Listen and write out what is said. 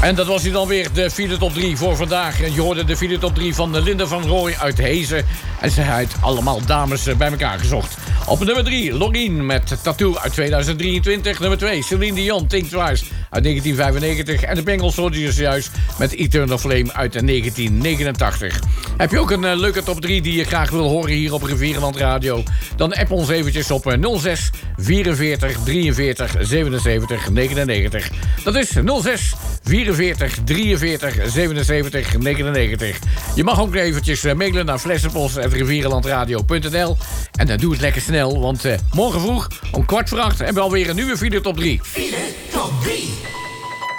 En dat was hij dan weer, de file top 3 voor vandaag. En je hoorde de file top 3 van Linda van Rooij uit Hezen. En ze heeft allemaal dames bij elkaar gezocht. Op nummer 3, Loreen met Tattoo uit 2023. Nummer 2, Celine Dion, Think Twice uit 1995. En de Bengals hoorde je juist met Eternal Flame uit 1989. Heb je ook een leuke top 3 die je graag wil horen hier op Rivierenland Radio? Dan app ons eventjes op 06 44 43 77 99. Dat is 06 44 43 77 99. Je mag ook eventjes mailen naar flessenpost@rivierenlandradio.nl. En dan doe het lekker snel, want morgen vroeg om 7:15 hebben we alweer een nieuwe File Top 3. File Top 3.